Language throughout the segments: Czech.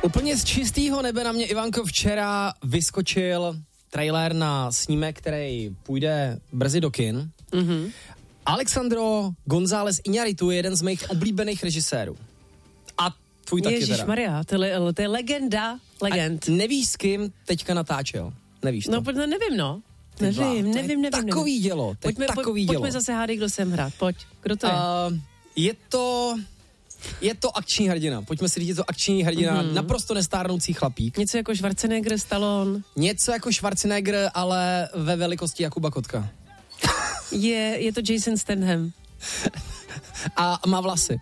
Úplně z čistého nebe na mě, Ivanko, včera vyskočil trailer na snímek, který půjde brzy do kin. Mm-hmm. Alexandro González Iñárritu je jeden z mých oblíbených režisérů. A tvůj taky teda. Ježišmarja, to je legenda. Nevíš, s kým teďka natáčel? Nevíš to? No, nevím, no. Nevím. Takový dělo. Pojďme zase hádat, kdo jsem hrát. Pojď, kdo to je? Je to akční hrdina. Pojďme si říct, je to akční hrdina. Naprosto nestárnoucí chlapík. Něco jako Schwarzenegger, Stallone. Něco jako Schwarzenegger, ale ve velikosti Jakuba Kotka. Je to Jason Statham. A má vlasy.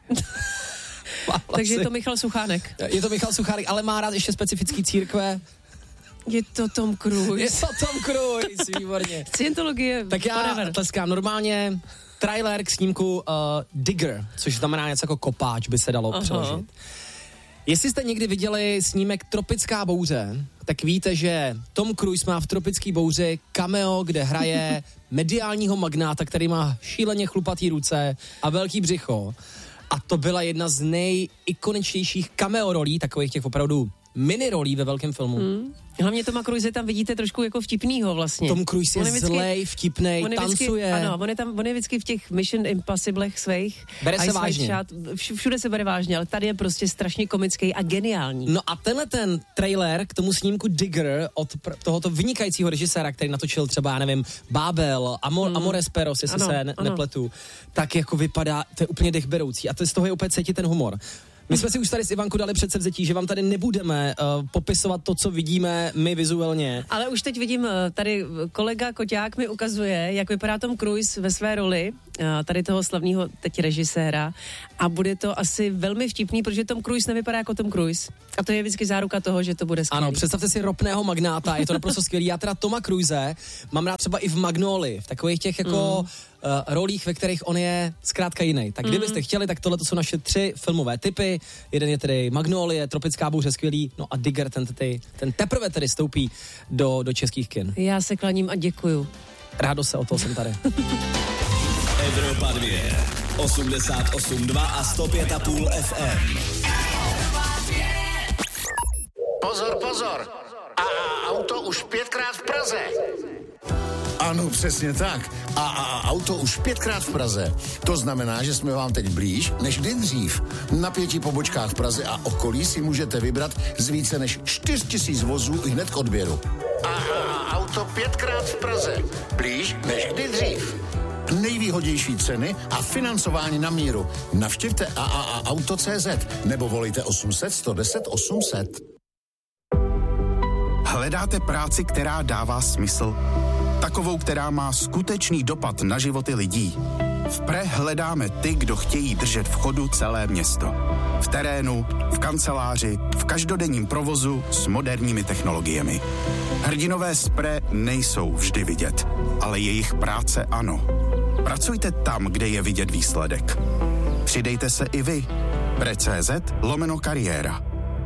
Takže je to Michal Suchánek. Je to Michal Suchánek, ale má rád ještě specifický církve. Je to Tom Cruise. Je to Tom Cruise, výborně. Scientologie. Tak já tleskám normálně. Trailer k snímku Digger, což znamená něco jako kopáč, by se dalo přeložit. Jestli jste někdy viděli snímek Tropická bouře, tak víte, že Tom Cruise má v Tropické bouři cameo, kde hraje mediálního magnáta, který má šíleně chlupatý ruce a velký břicho. A to byla jedna z nejikoničtějších cameo rolí, takových těch opravdu mini rolí ve velkém filmu. Hlavně Toma Cruise tam vidíte trošku jako vtipnýho vlastně. Tom Cruise je zlej, vtipnej, tancuje. Ano, on je vždycky v těch Mission Impossiblech svých. Bere se vážně. Všude se bere vážně, ale tady je prostě strašně komický a geniální. No a tenhle ten trailer k tomu snímku Digger od tohoto vynikajícího režiséra, který natočil třeba, já nevím, Babel, Amores Perros, jestli se nepletu, tak jako vypadá, to je úplně dechberoucí a to z toho je úplně cítit ten humor. My jsme si už tady s Ivankou dali předsevzetí, že vám tady nebudeme popisovat to, co vidíme my vizuálně. Ale už teď vidím, tady kolega Koťák mi ukazuje, jak vypadá Tom Cruise ve své roli, tady toho slavného teď režiséra, a bude to asi velmi vtipný, protože Tom Cruise nevypadá jako Tom Cruise. A to je vždycky záruka toho, že to bude skvělý. Ano, představte si ropného magnáta, je to naprosto skvělý. Já teda Toma Cruise mám rád třeba i v Magnolii, v takových těch jako rolích, ve kterých on je zkrátka jiný. Tak kdybyste chtěli, tak tohle to jsou naše 3 filmové typy. Jeden je tedy Magnolie, Tropická bouře, skvělý, no a Digger, ten teprve tedy stoupí do českých kin. Já se klaním a děkuju. Rádo se, o toho jsem tady. Evropa 2, 88,2 a 105,5 FM. Pozor. A auto už 5krát v Praze. Ano, přesně tak. A auto už 5krát v Praze. To znamená, že jsme vám teď blíž než kdy dřív. Na 5 pobočkách v Praze a okolí si můžete vybrat z více než 4 000 vozů i hned k odběru. A auto 5krát v Praze. Blíž než kdy dřív. Nejvýhodnější ceny a financování na míru. Navštivte AAAauto.cz nebo volejte 800 110 800. Hledáte práci, která dává smysl? Takovou, která má skutečný dopad na životy lidí. V PRE hledáme ty, kdo chtějí držet v chodu celé město. V terénu, v kanceláři, v každodenním provozu s moderními technologiemi. Hrdinové z PRE nejsou vždy vidět, ale jejich práce ano. Pracujte tam, kde je vidět výsledek. Přidejte se i vy. PRE.cz/kariéra.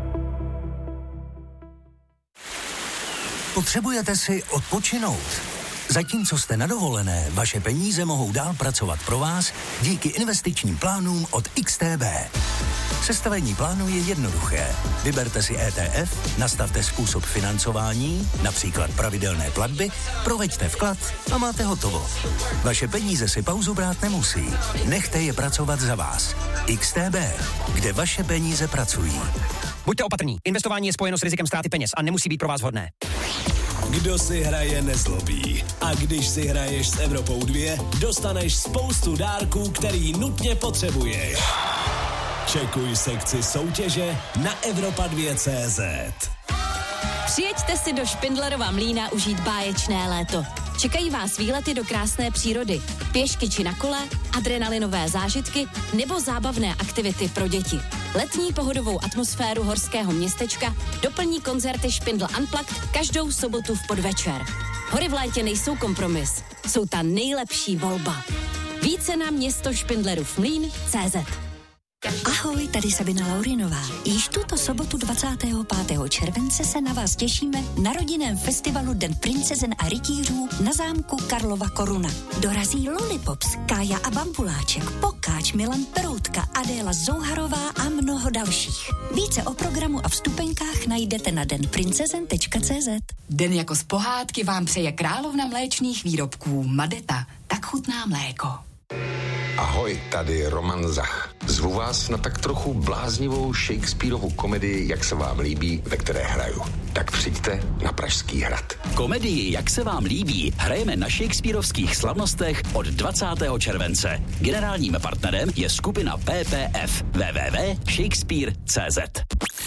Potřebujete si odpočinout? Zatímco jste na dovolené, vaše peníze mohou dál pracovat pro vás díky investičním plánům od XTB. Sestavení plánu je jednoduché. Vyberte si ETF, nastavte způsob financování, například pravidelné platby, proveďte vklad a máte hotovo. Vaše peníze si pauzu brát nemusí. Nechte je pracovat za vás. XTB, kde vaše peníze pracují. Buďte opatrní. Investování je spojeno s rizikem ztráty peněz a nemusí být pro vás vhodné. Kdo si hraje, nezlobí. A když si hraješ s Evropou 2, dostaneš spoustu dárků, který nutně potřebuješ. Čekuj sekci soutěže na Evropa2.cz. Přijeďte si do Špindlerova Mlýna užít báječné léto. Čekají vás výlety do krásné přírody, pěšky či na kole, adrenalinové zážitky nebo zábavné aktivity pro děti. Letní pohodovou atmosféru horského městečka doplní koncerty Špindl Unplugged každou sobotu v podvečer. Hory v létě nejsou kompromis, jsou ta nejlepší volba. Více na město Špindlerův Mlýn.cz. Ahoj, tady Sabina Laurinová. Již tuto sobotu 25. července se na vás těšíme na rodinném festivalu Den princezen a rytířů na zámku Karlova Koruna. Dorazí Lollipops, Kája a Bambuláček, Pokáč, Milan Peroutka, Adéla Zouharová a mnoho dalších. Více o programu a vstupenkách najdete na denprincezen.cz. Den jako z pohádky vám přeje královna mléčných výrobků Madeta. Tak chutná mléko. Ahoj, tady Roman Zach. Zvu vás na tak trochu bláznivou Shakespearovu komedii Jak se vám líbí, ve které hraju. Tak přijďte na Pražský hrad. Komedii Jak se vám líbí hrajeme na Shakespearovských slavnostech od 20. července. Generálním partnerem je skupina PPF www.shakespeare.cz.